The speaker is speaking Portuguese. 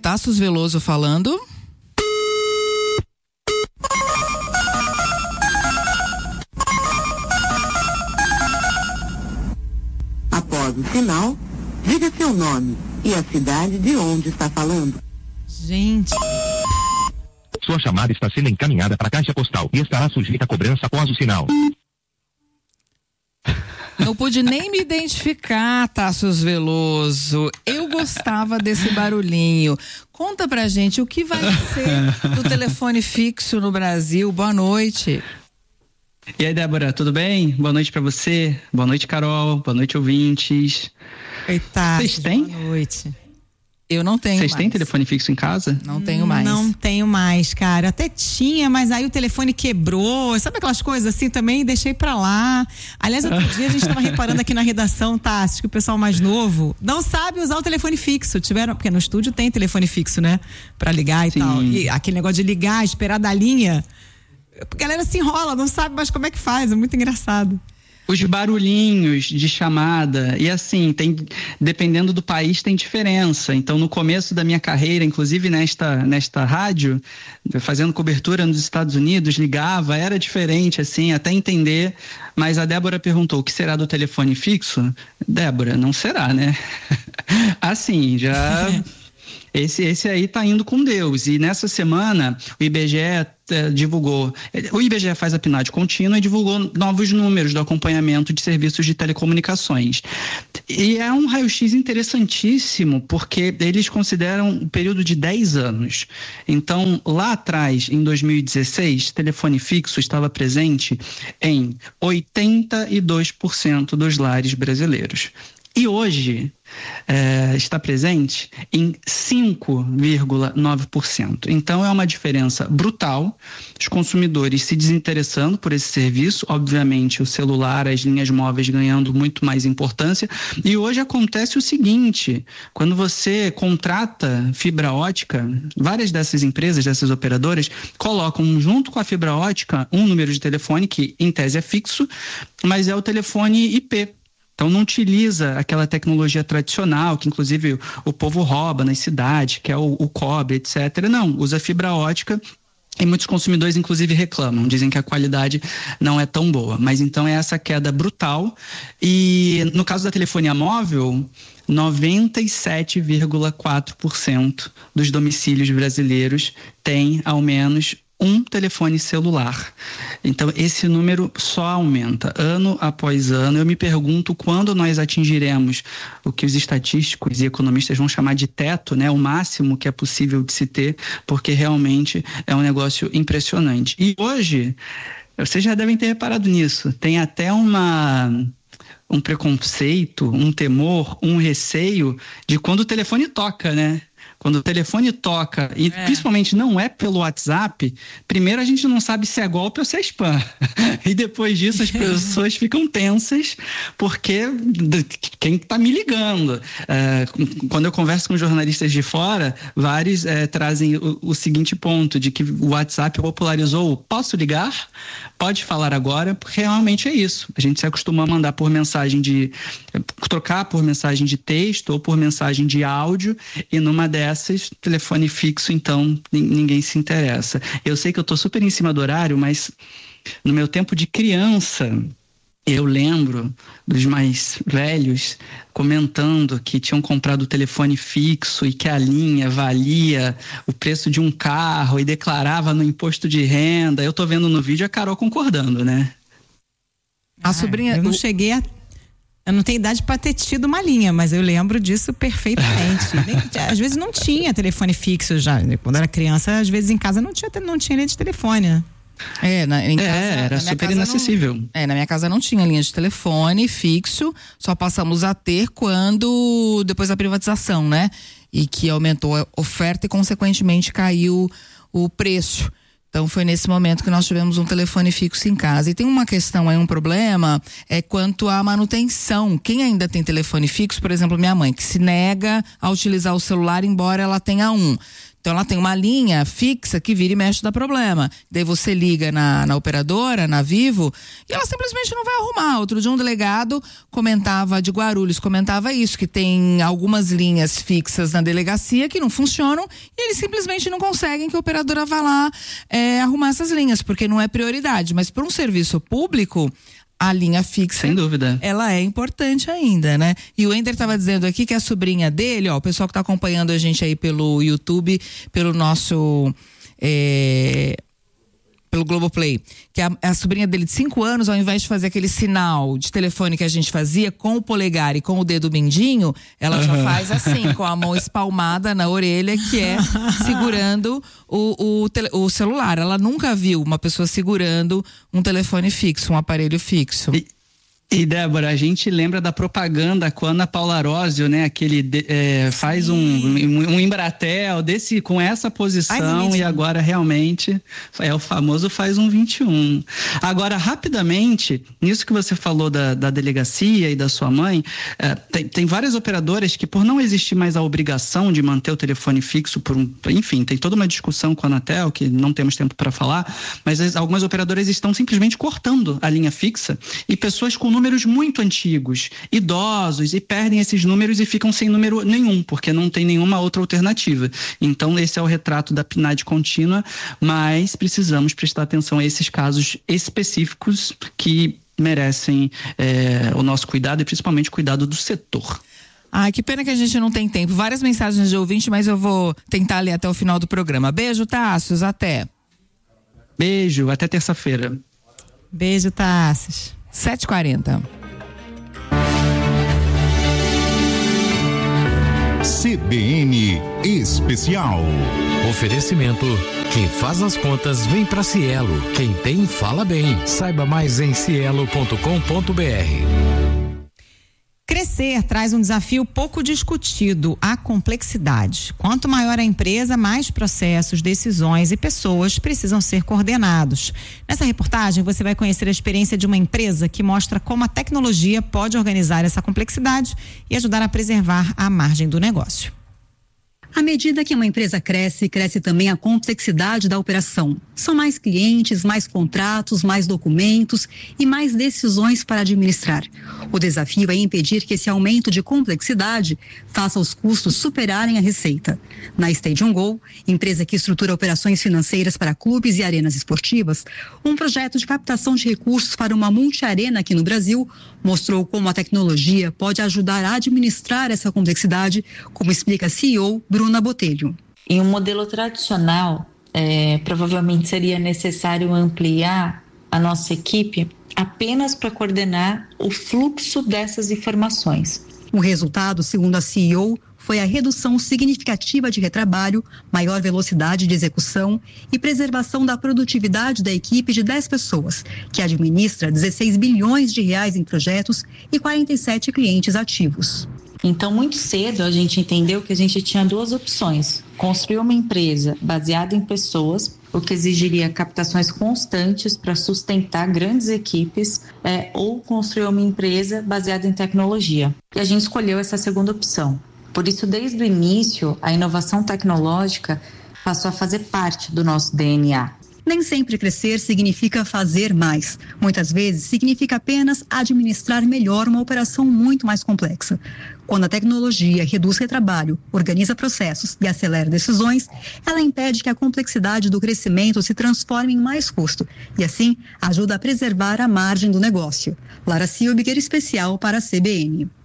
Tassos Veloso falando. Após o sinal, diga seu nome e a cidade de onde está falando. Gente. Sua chamada está sendo encaminhada para a caixa postal e estará sujeita a cobrança após o sinal. Não pude nem me identificar, Tassos Veloso. Eu gostava desse barulhinho. Conta pra gente o que vai ser do telefone fixo no Brasil. Boa noite. E aí, Débora, tudo bem? Boa noite pra você. Boa noite, Carol. Boa noite, ouvintes. Eita, vocês têm? Boa noite. Eu não tenho mais. Vocês têm telefone fixo em casa? Não tenho mais. Não tenho mais, cara. Até tinha, mas aí o telefone quebrou. Sabe aquelas coisas assim também? Deixei pra lá. Aliás, outro dia a gente tava reparando aqui na redação, tá? Acho que o pessoal mais novo não sabe usar o telefone fixo. Porque no estúdio tem telefone fixo, né? Pra ligar e tal. E aquele negócio de ligar, esperar da linha. A galera se enrola, não sabe mais como é que faz. É muito engraçado. Os barulhinhos de chamada, e assim, dependendo do país tem diferença. Então, no começo da minha carreira, inclusive nesta rádio, fazendo cobertura nos Estados Unidos, ligava, era diferente, assim, até entender. Mas a Débora perguntou, o que será do telefone fixo? Débora, não será, né? Assim, já... Esse aí tá indo com Deus. E nessa semana o IBGE divulgou, o IBGE faz a PNAD contínua e divulgou novos números do acompanhamento de serviços de telecomunicações. E é um raio-x interessantíssimo, porque eles consideram um período de 10 anos. Então, lá atrás, em 2016, telefone fixo estava presente em 82% dos lares brasileiros. E hoje está presente em 5,9%. Então é uma diferença brutal, os consumidores se desinteressando por esse serviço, obviamente o celular, as linhas móveis ganhando muito mais importância. E hoje acontece o seguinte, quando você contrata fibra ótica, várias dessas empresas, dessas operadoras, colocam junto com a fibra ótica um número de telefone que em tese é fixo, mas é o telefone IP. Então não utiliza aquela tecnologia tradicional que inclusive o povo rouba nas cidades, que é o cobre, etc. Não, usa fibra ótica e muitos consumidores inclusive reclamam, dizem que a qualidade não é tão boa. Mas então é essa queda brutal e no caso da telefonia móvel, 97,4% dos domicílios brasileiros têm ao menos um telefone celular. Então, esse número só aumenta ano após ano. Eu me pergunto quando nós atingiremos o que os estatísticos e economistas vão chamar de teto, né? O máximo que é possível de se ter, porque realmente é um negócio impressionante. E hoje, vocês já devem ter reparado nisso, tem até um preconceito, um temor, um receio de quando o telefone toca, né? Quando o telefone toca, e principalmente não é pelo WhatsApp, primeiro a gente não sabe se é golpe ou se é spam. E depois disso as pessoas ficam tensas, porque quem está me ligando? Quando eu converso com jornalistas de fora, vários trazem o seguinte ponto, de que o WhatsApp popularizou, posso ligar? Pode falar agora, porque realmente é isso. A gente se acostuma a mandar por mensagem trocar por mensagem de texto ou por mensagem de áudio, e numa dessas, telefone fixo, então ninguém se interessa. Eu sei que eu estou super em cima do horário, mas no meu tempo de criança, eu lembro dos mais velhos comentando que tinham comprado o telefone fixo e que a linha valia o preço de um carro e declarava no imposto de renda. Eu tô vendo no vídeo a Carol concordando, né? A sobrinha... Eu não cheguei a... Eu não tenho idade para ter tido uma linha, mas eu lembro disso perfeitamente. Às vezes não tinha telefone fixo já. Quando era criança, às vezes em casa não tinha linha de telefone, né? Era super inacessível. Na minha casa não tinha linha de telefone fixo, só passamos a ter depois da privatização, né? E que aumentou a oferta e consequentemente caiu o preço. Então foi nesse momento que nós tivemos um telefone fixo em casa. E tem uma questão aí, um problema, quanto à manutenção. Quem ainda tem telefone fixo, por exemplo, minha mãe, que se nega a utilizar o celular, embora ela tenha um. Então ela tem uma linha fixa que vira e mexe dá problema. Daí você liga na operadora, na Vivo, e ela simplesmente não vai arrumar. Outro dia um delegado de Guarulhos comentava isso, que tem algumas linhas fixas na delegacia que não funcionam e eles simplesmente não conseguem que a operadora vá lá arrumar essas linhas, porque não é prioridade. Mas para um serviço público, a linha fixa, sem dúvida, ela é importante ainda, né? E o Ender estava dizendo aqui que a sobrinha dele, o pessoal que está acompanhando a gente aí pelo YouTube, pelo nosso pelo Globoplay, que a sobrinha dele de 5 anos, ao invés de fazer aquele sinal de telefone que a gente fazia com o polegar e com o dedo mindinho, ela já faz assim, com a mão espalmada na orelha, que é segurando o celular. Ela nunca viu uma pessoa segurando um telefone fixo, um aparelho fixo. E Débora, a gente lembra da propaganda com a Ana Paula Arósio, né? Faz um Embratel com essa posição e agora realmente o famoso faz um 21. Agora, rapidamente, nisso que você falou da delegacia e da sua mãe, tem várias operadoras que, por não existir mais a obrigação de manter o telefone fixo enfim, tem toda uma discussão com a Anatel que não temos tempo para falar, mas algumas operadoras estão simplesmente cortando a linha fixa e pessoas com números muito antigos, idosos, e perdem esses números e ficam sem número nenhum, porque não tem nenhuma outra alternativa. Então, esse é o retrato da PNAD contínua, mas precisamos prestar atenção a esses casos específicos que merecem o nosso cuidado e principalmente o cuidado do setor. Que pena que a gente não tem tempo. Várias mensagens de ouvinte, mas eu vou tentar ler até o final do programa. Beijo, Tássios, até. Beijo, até terça-feira. Beijo, Tássios. 7h40. CBN Especial. Oferecimento: quem faz as contas vem pra Cielo. Quem tem, fala bem. Saiba mais em cielo.com.br. Crescer traz um desafio pouco discutido: a complexidade. Quanto maior a empresa, mais processos, decisões e pessoas precisam ser coordenados. Nessa reportagem, você vai conhecer a experiência de uma empresa que mostra como a tecnologia pode organizar essa complexidade e ajudar a preservar a margem do negócio. À medida que uma empresa cresce, cresce também a complexidade da operação. São mais clientes, mais contratos, mais documentos e mais decisões para administrar. O desafio é impedir que esse aumento de complexidade faça os custos superarem a receita. Na Stadium Go, empresa que estrutura operações financeiras para clubes e arenas esportivas, um projeto de captação de recursos para uma multiarena aqui no Brasil mostrou como a tecnologia pode ajudar a administrar essa complexidade, como explica a CEO Bruna Botelho. Em um modelo tradicional, provavelmente seria necessário ampliar a nossa equipe apenas para coordenar o fluxo dessas informações. O resultado, segundo a CEO, foi a redução significativa de retrabalho, maior velocidade de execução e preservação da produtividade da equipe de 10 pessoas, que administra 16 bilhões de reais em projetos e 47 clientes ativos. Então, muito cedo a gente entendeu que a gente tinha 2 opções: construir uma empresa baseada em pessoas, o que exigiria captações constantes para sustentar grandes equipes, ou construir uma empresa baseada em tecnologia. E a gente escolheu essa segunda opção. Por isso, desde o início, a inovação tecnológica passou a fazer parte do nosso DNA. Nem sempre crescer significa fazer mais. Muitas vezes significa apenas administrar melhor uma operação muito mais complexa. Quando a tecnologia reduz retrabalho, organiza processos e acelera decisões, ela impede que a complexidade do crescimento se transforme em mais custo e, assim, ajuda a preservar a margem do negócio. Lara Silbiger, especial para a CBN.